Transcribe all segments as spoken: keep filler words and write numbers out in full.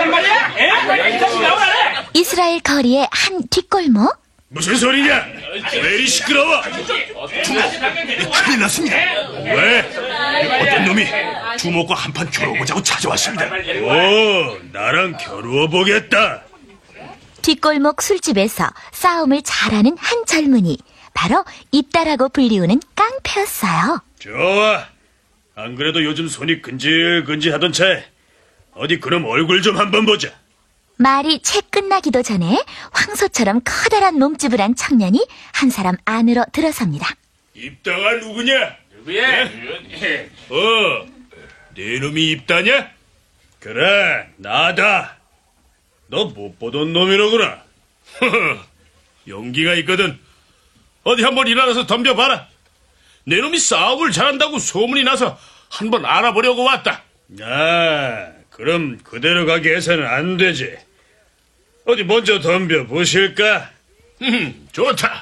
있단 말이야? 에? 나오라. 이스라엘 거리의 한 뒷골목. 무슨 소리냐? 왜 이리 시끄러워? 주목, 큰일 났습니다. 왜? 어떤 놈이 주목과 한판 겨뤄보자고 찾아왔습니다. 오, 나랑 겨루어 보겠다. 뒷골목 술집에서 싸움을 잘하는 한 젊은이, 바로 입다라고 불리우는 깡패였어요. 좋아. 안 그래도 요즘 손이 근질근질하던 차에 어디 그럼 얼굴 좀 한번 보자. 말이 채 끝나기도 전에 황소처럼 커다란 몸집을 한 청년이 한 사람 안으로 들어섭니다. 입다가 누구냐? 누구야? 어, 네 놈이 입다냐? 그래, 나다. 너 못 보던 놈이로구나. 용기가 있거든. 어디 한번 일어나서 덤벼봐라. 내 놈이 싸움을 잘한다고 소문이 나서 한번 알아보려고 왔다. 아, 그럼 그대로 가게 해서는 안 되지. 어디 먼저 덤벼보실까? 음, 좋다.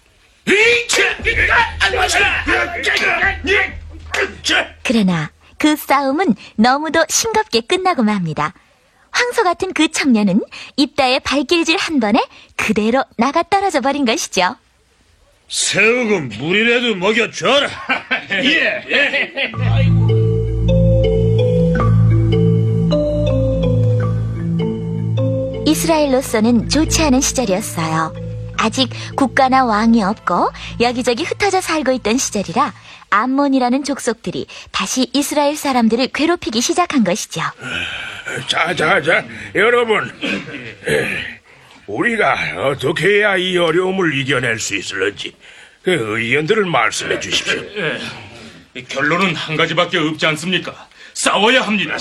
그러나 그 싸움은 너무도 싱겁게 끝나고 맙니다. 황소 같은 그 청년은 입다의 발길질 한 번에 그대로 나가 떨어져 버린 것이죠. 새우고 물이라도 먹여줘라. 예, 예. 이스라엘로서는 좋지 않은 시절이었어요. 아직 국가나 왕이 없고 여기저기 흩어져 살고 있던 시절이라 암몬이라는 족속들이 다시 이스라엘 사람들을 괴롭히기 시작한 것이죠. 자, 자, 자, 여러분. 우리가 어떻게 해야 이 어려움을 이겨낼 수 있을런지 그 의견들을 말씀해 주십시오. 예, 결론은 한 가지밖에 없지 않습니까? 싸워야 합니다.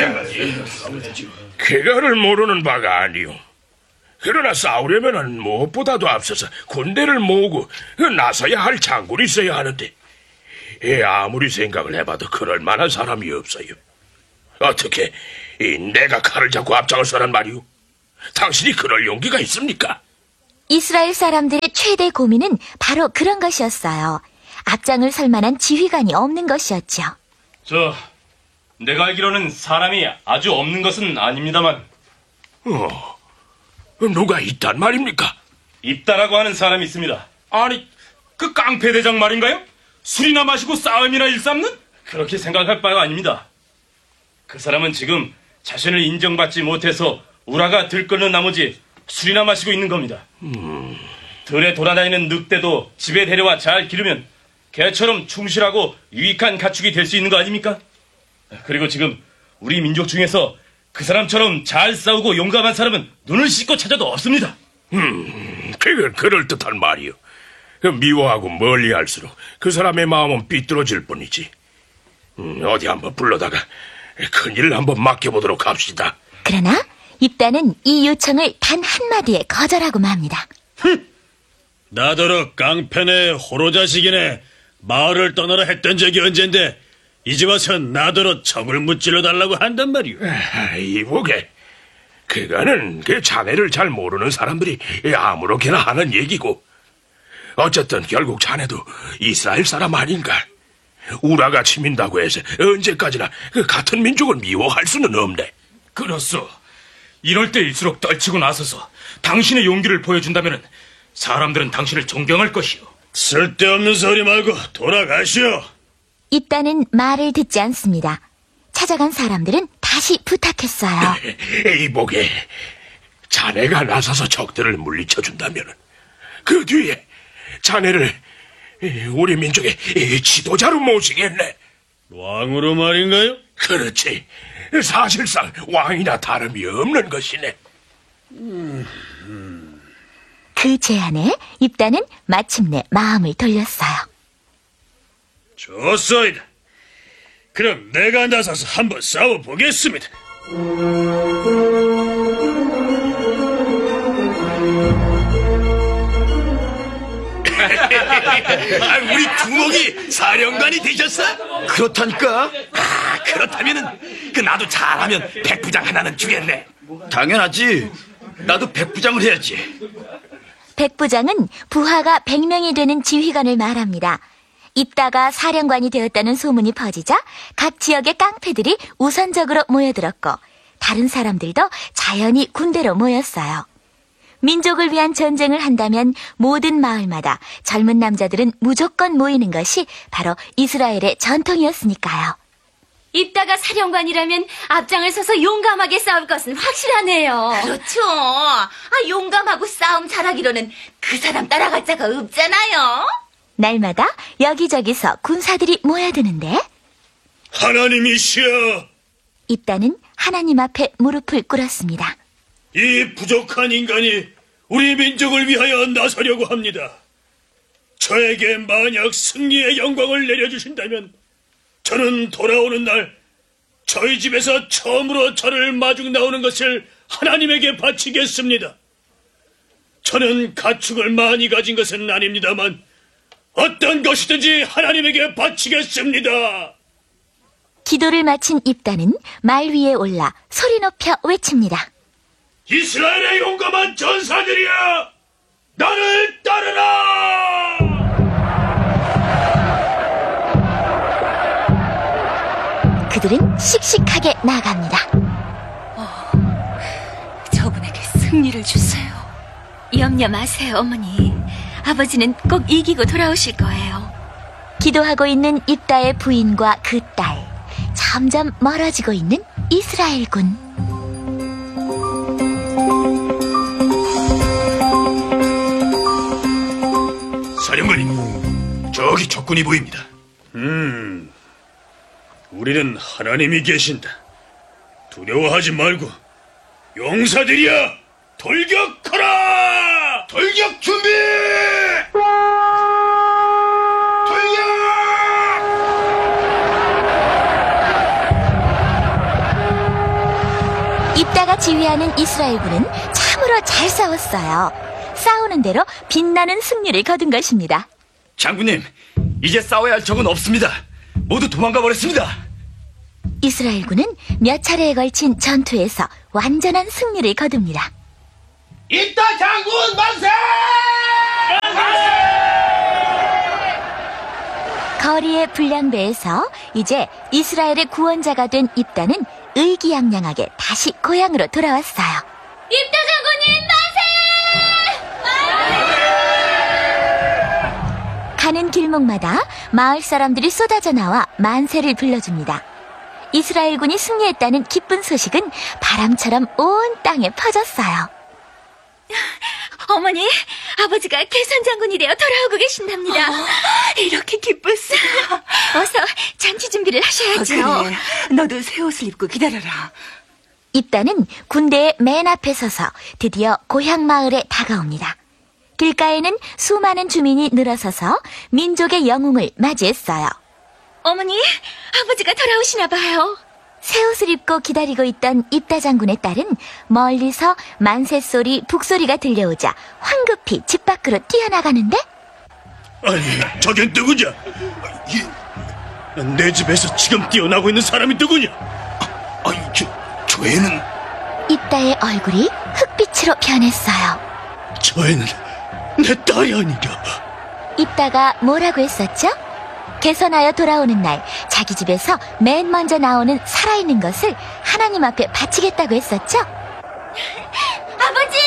그거를 모르는 바가 아니오. 그러나 싸우려면은 무엇보다도 앞서서 군대를 모으고 나서야 할 장군이 있어야 하는데 예, 아무리 생각을 해봐도 그럴 만한 사람이 없어요. 어떻게 이 내가 칼을 잡고 앞장을 서란 말이오? 당신이 그럴 용기가 있습니까? 이스라엘 사람들의 최대 고민은 바로 그런 것이었어요. 앞장을 설 만한 지휘관이 없는 것이었죠. 저, 내가 알기로는 사람이 아주 없는 것은 아닙니다만. 어, 누가 있단 말입니까? 입다라고 하는 사람이 있습니다. 아니, 그 깡패대장 말인가요? 술이나 마시고 싸움이나 일삼는? 그렇게 생각할 바가 아닙니다. 그 사람은 지금 자신을 인정받지 못해서 우라가 들끓는 나머지 술이나 마시고 있는 겁니다. 음. 들에 돌아다니는 늑대도 집에 데려와 잘 기르면 개처럼 충실하고 유익한 가축이 될 수 있는 거 아닙니까? 그리고 지금 우리 민족 중에서 그 사람처럼 잘 싸우고 용감한 사람은 눈을 씻고 찾아도 없습니다. 음, 그건 그럴듯한 말이요. 그 미워하고 멀리할수록 그 사람의 마음은 삐뚤어질 뿐이지. 음, 어디 한번 불러다가 큰일을 한번 맡겨보도록 합시다. 그러나 입다는 이 요청을 단 한마디에 거절하고 맙니다. 나더러 깡패네 호로자식이네 마을을 떠나라 했던 적이 언젠데 이제 와서 나더러 적을 무찔러 달라고 한단 말이오. 아, 이보게, 그거는 그 자네를 잘 모르는 사람들이 아무렇게나 하는 얘기고, 어쨌든 결국 자네도 이스라엘 사람 아닌가? 우라가 치민다고 해서 언제까지나 그 같은 민족을 미워할 수는 없네. 그렇소. 이럴 때일수록 떨치고 나서서 당신의 용기를 보여준다면 사람들은 당신을 존경할 것이오. 쓸데없는 소리 말고 돌아가시오. 입다는 말을 듣지 않습니다. 찾아간 사람들은 다시 부탁했어요. 이보게, 자네가 나서서 적들을 물리쳐준다면 그 뒤에 자네를 우리 민족의 지도자로 모시겠네. 왕으로 말인가요? 그렇지. 사실상 왕이나 다름이 없는 것이네. 음, 음. 그 제안에 입다는 마침내 마음을 돌렸어요. 좋소이다. 그럼 내가 나서서 한번 싸워보겠습니다. 우리 두목이 사령관이 되셨어? 그렇다니까. 아, 그렇다면은 그 나도 잘하면 백부장 하나는 주겠네. 당연하지. 나도 백부장을 해야지. 백부장은 부하가 백 명이 되는 지휘관을 말합니다. 입다가 사령관이 되었다는 소문이 퍼지자 각 지역의 깡패들이 우선적으로 모여들었고 다른 사람들도 자연히 군대로 모였어요. 민족을 위한 전쟁을 한다면 모든 마을마다 젊은 남자들은 무조건 모이는 것이 바로 이스라엘의 전통이었으니까요. 입다가 사령관이라면 앞장을 서서 용감하게 싸울 것은 확실하네요. 그렇죠. 아, 용감하고 싸움 잘하기로는 그 사람 따라갈 자가 없잖아요. 날마다 여기저기서 군사들이 모여드는데 하나님이시여, 입다는 하나님 앞에 무릎을 꿇었습니다. 이 부족한 인간이 우리 민족을 위하여 나서려고 합니다. 저에게 만약 승리의 영광을 내려주신다면 저는 돌아오는 날 저희 집에서 처음으로 저를 마중 나오는 것을 하나님에게 바치겠습니다. 저는 가축을 많이 가진 것은 아닙니다만 어떤 것이든지 하나님에게 바치겠습니다. 기도를 마친 입다는 말 위에 올라 소리 높여 외칩니다. 이스라엘의 용감한 전사들이여, 나를 따르라! 그들은 씩씩하게 나갑니다. 저분에게 승리를 주세요. 염려 마세요, 어머니. 아버지는 꼭 이기고 돌아오실 거예요. 기도하고 있는 입다의 부인과 그 딸, 점점 멀어지고 있는 이스라엘군. 사령관님, 저기 적군이 보입니다. 음, 우리는 하나님이 계신다. 두려워하지 말고 용사들이여, 돌격하라! 돌격 준비! 돌격! 입다가 지휘하는 이스라엘군은 참으로 잘 싸웠어요. 싸우는 대로 빛나는 승리를 거둔 것입니다. 장군님, 이제 싸워야 할 적은 없습니다. 모두 도망가 버렸습니다. 이스라엘군은 몇 차례에 걸친 전투에서 완전한 승리를 거둡니다. 이따 장군 만세! 거리의 불량배에서 이제 이스라엘의 구원자가 된 입다는 의기양양하게 다시 고향으로 돌아왔어요. 입다 장군님 만세! 가는 길목마다 마을 사람들이 쏟아져 나와 만세를 불러줍니다. 이스라엘군이 승리했다는 기쁜 소식은 바람처럼 온 땅에 퍼졌어요. 어머니, 아버지가 개선 장군이 되어 돌아오고 계신답니다. 어, 이렇게 기쁠 수가. 어서 잔치 준비를 하셔야죠. 그래, 너도 새 옷을 입고 기다려라. 입다는 군대의 맨 앞에 서서 드디어 고향 마을에 다가옵니다. 길가에는 수많은 주민이 늘어서서 민족의 영웅을 맞이했어요. 어머니, 아버지가 돌아오시나 봐요. 새 옷을 입고 기다리고 있던 입다 장군의 딸은 멀리서 만세소리, 북소리가 들려오자 황급히 집 밖으로 뛰어나가는데 아니, 저겐 누구냐? 이, 내 집에서 지금 뛰어나고 있는 사람이 누구냐? 아니, 저, 저 애는 입다의 얼굴이 흑빛으로 변했어요. 저 애는 내 딸이 아니냐? 입다가 뭐라고 했었죠? 개선하여 돌아오는 날 자기 집에서 맨 먼저 나오는 살아있는 것을 하나님 앞에 바치겠다고 했었죠? 아버지!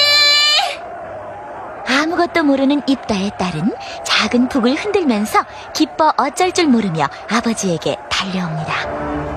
아무것도 모르는 입다의 딸은 작은 북을 흔들면서 기뻐 어쩔 줄 모르며 아버지에게 달려옵니다.